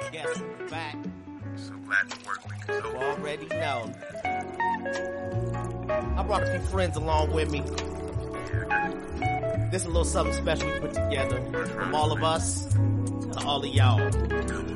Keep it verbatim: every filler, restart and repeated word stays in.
Guess who's back? So glad to work with you. You already know. I brought a few friends along with me. This is a little something special we put together from all of us to all of y'all.